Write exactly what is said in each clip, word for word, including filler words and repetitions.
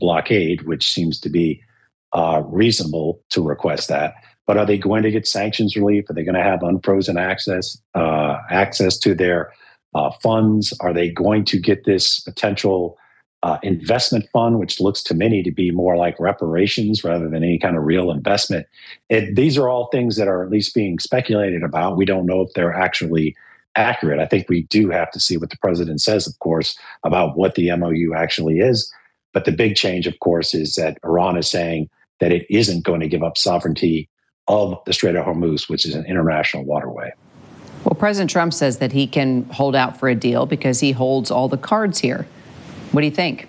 blockade, which seems to be uh, reasonable to request that. But are they going to get sanctions relief? Are they going to have unfrozen access uh, access to their uh, funds? Are they going to get this potential uh, investment fund, which looks to many to be more like reparations rather than any kind of real investment? It, these are all things that are at least being speculated about. We don't know if they're actually accurate. I think we do have to see what the president says, of course, about what the M O U actually is. But the big change, of course, is that Iran is saying that it isn't going to give up sovereignty of the Strait of Hormuz, which is an international waterway. Well, President Trump says that he can hold out for a deal because he holds all the cards here. What do you think?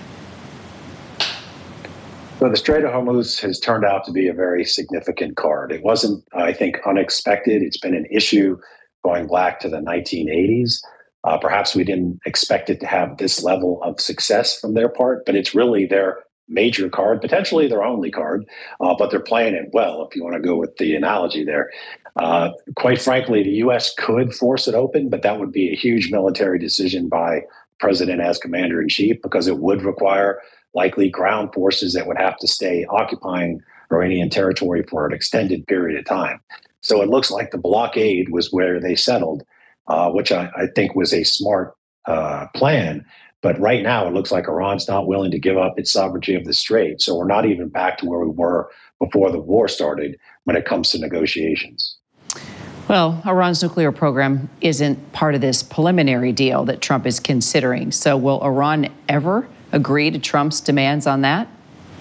Well, the Strait of Hormuz has turned out to be a very significant card. It wasn't, I think, unexpected. It's been an issue going back to the nineteen eighties. Uh, perhaps we didn't expect it to have this level of success from their part, but it's really their major card, potentially their only card, uh, but they're playing it well, if you want to go with the analogy there. Uh, quite frankly, the U S could force it open, but that would be a huge military decision by president as commander-in-chief, because it would require likely ground forces that would have to stay occupying Iranian territory for an extended period of time. So it looks like the blockade was where they settled, uh, which I, I think was a smart uh, plan. But right now, it looks like Iran's not willing to give up its sovereignty of the Strait. So we're not even back to where we were before the war started when it comes to negotiations. Well, Iran's nuclear program isn't part of this preliminary deal that Trump is considering. So will Iran ever agree to Trump's demands on that?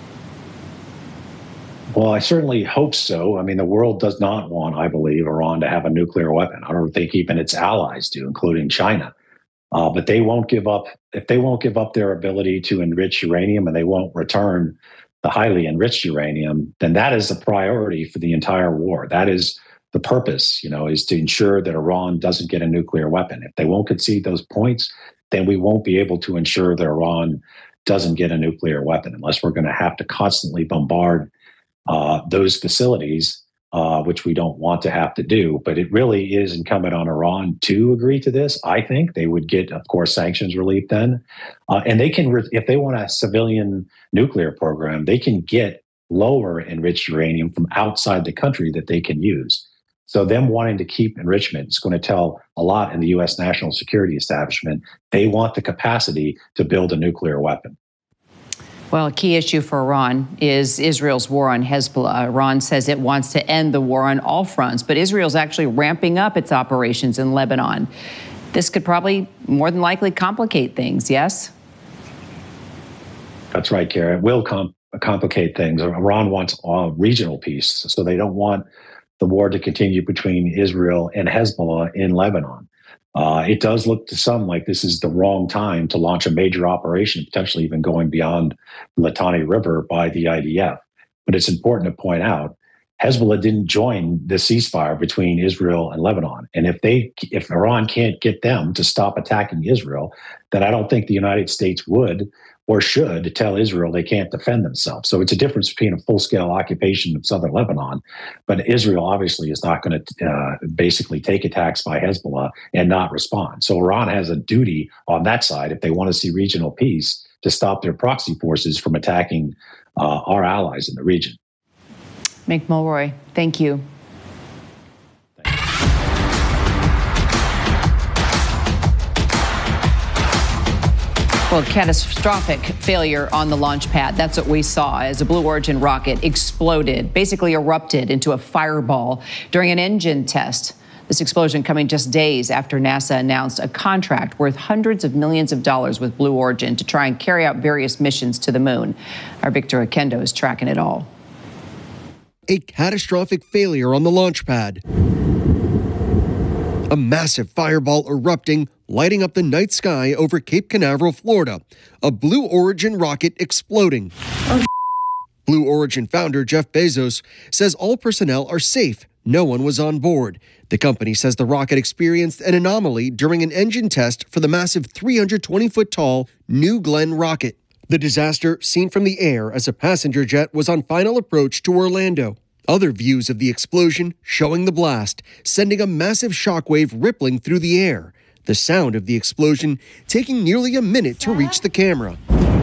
Well, I certainly hope so. I mean, the world does not want, I believe, Iran to have a nuclear weapon. I don't think even its allies do, including China. Uh, but they won't give up, if they won't give up their ability to enrich uranium and they won't return the highly enriched uranium, then that is a priority for the entire war. That is the purpose, you know, is to ensure that Iran doesn't get a nuclear weapon. If they won't concede those points, then we won't be able to ensure that Iran doesn't get a nuclear weapon, unless we're going to have to constantly bombard uh, those facilities, uh, which we don't want to have to do. But it really is incumbent on Iran to agree to this. I think they would get, of course, sanctions relief then. Uh, and they can, re- if they want a civilian nuclear program, they can get lower enriched uranium from outside the country that they can use. So them wanting to keep enrichment is going to tell a lot in the U S national security establishment. They want the capacity to build a nuclear weapon. Well, a key issue for Iran is Israel's war on Hezbollah. Iran says it wants to end the war on all fronts, but Israel's actually ramping up its operations in Lebanon. This could probably, more than likely, complicate things, yes? That's right, Kara. It will com- complicate things. Iran wants uh, regional peace, so they don't want the war to continue between Israel and Hezbollah in Lebanon. Uh, it does look to some like this is the wrong time to launch a major operation, potentially even going beyond the Litani River by the I D F. But it's important to point out, Hezbollah didn't join the ceasefire between Israel and Lebanon. And if they, if Iran can't get them to stop attacking Israel, then I don't think the United States would or should tell Israel they can't defend themselves. So it's a difference between a full-scale occupation of southern Lebanon, but Israel obviously is not going to uh, basically take attacks by Hezbollah and not respond. So Iran has a duty on that side, if they want to see regional peace, to stop their proxy forces from attacking uh, our allies in the region. Mick Mulroy, thank you. Well, catastrophic failure on the launch pad. That's what we saw as a Blue Origin rocket exploded, basically erupted into a fireball during an engine test. This explosion coming just days after NASA announced a contract worth hundreds of millions of dollars with Blue Origin to try and carry out various missions to the moon. Our Victor Akendo is tracking it all. A catastrophic failure on the launch pad. A massive fireball erupting, lighting up the night sky over Cape Canaveral, Florida. A Blue Origin rocket exploding. Oh, Blue Origin founder Jeff Bezos says all personnel are safe. No one was on board. The company says the rocket experienced an anomaly during an engine test for the massive three hundred twenty foot tall New Glenn rocket. The disaster seen from the air as a passenger jet was on final approach to Orlando. Other views of the explosion showing the blast, sending a massive shockwave rippling through the air. The sound of the explosion taking nearly a minute to reach the camera.